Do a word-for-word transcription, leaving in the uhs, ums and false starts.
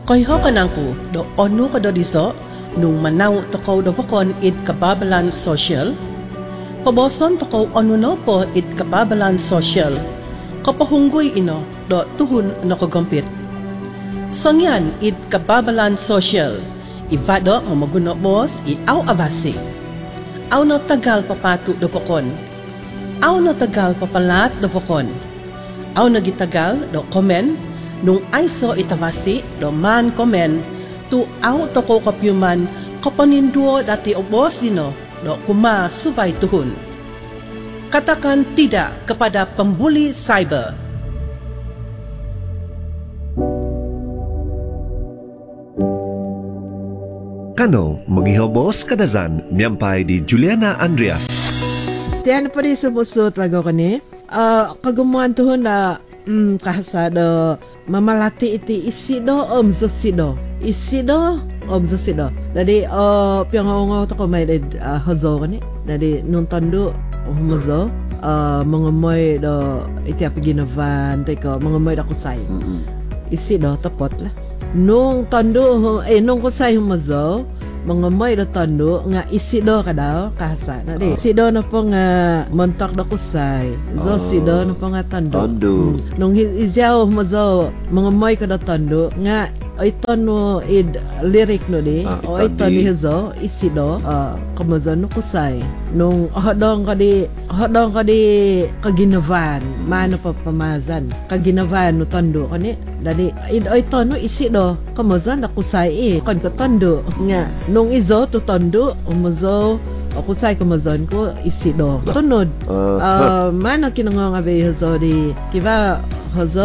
Koyho kanangku do onu ka do diso nung manaw toko do vakon id kababalan social. Paboson toko onu no po id kababalan social. Kapahunggoy ino do tuhun no kagompit. Songyan id kababalan social. Ivado mamaguno bos i aw avasi. Aw no tagal papatu do vakon. Aw no tagal papalat do vakon. Aw no gitagal do komen. Nung aiso itavasi do man komen tu au toko kapyuman kapaninduo dati obosino do kuma subay tuhun. Katakan tidak kepada pembuli cyber. Kano maghihobos kadazan miyampay di Juliana Andreas. Tiyan pa rin subusot lago ka ni. Uh, kagumuan tuhon na mm, kahasado mamalati iti isido om zosido isido om zosido jadi uh, piangongo to ko may uh, hazo kani jadi nung tando humazo uh, mangamoy do iti apiginavan teko mangamoy da kusay mm-hmm. Isido tapot la nung tando eh nung kusay humazo mangamoy do tando nga isido kadaw kahasa na di isido na po nga montak do kusay zo sido na po nga tando Tando. Hmm. Nung izyaw mazo mangamoy ka do tando nga ito no id lyric no di Ah, o ito itandi. ni hazo isido uh, kamazo no kusay nung hodong ka di hodong ka di kaginavan mano pa pamazan kaginavan no tando kani dali id ito no isido kamazo na kusay eh kon ka tando nga nung izo to tando umazo ako say kamazon ko isido tunod Ah. uh, mana kinanga nga be hazo di kiba hazo